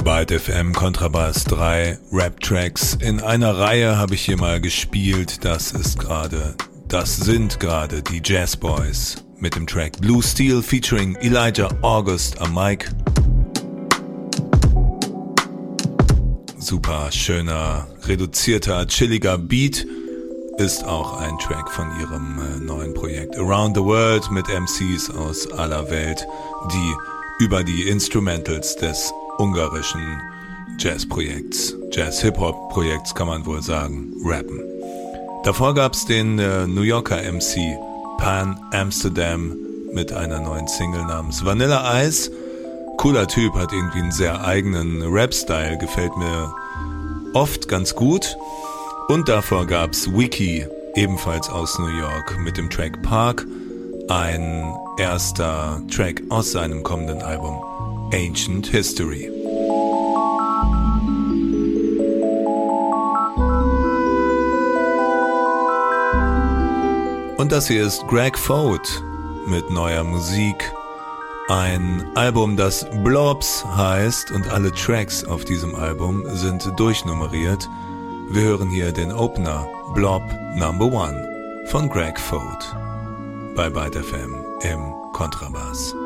Byte FM Kontrabass 3 Rap-Tracks. In einer Reihe habe ich hier mal gespielt. Das sind gerade die Jazz Boys mit dem Track Blue Steel featuring Elijah August am Mic. Super schöner, reduzierter, chilliger Beat. Ist auch ein Track von ihrem neuen Projekt Around the World mit MCs aus aller Welt, die über die Instrumentals des ungarischen Jazz-Projekts, Jazz-Hip-Hop-Projekts kann man wohl sagen, rappen. Davor gab's den New Yorker MC Pan Amsterdam mit einer neuen Single namens Vanilla Ice. Cooler Typ, hat irgendwie einen sehr eigenen Rap-Style, gefällt mir oft ganz gut. Und davor gab's Wiki, ebenfalls aus New York, mit dem Track Park, ein erster Track aus seinem kommenden Album Ancient History. Und das hier ist Greg Foat mit neuer Musik. Ein Album, das Blobs heißt und alle Tracks auf diesem Album sind durchnummeriert. Wir hören hier den Opener Blob Number 1 von Greg Foat bei Byte FM im Kontrabass.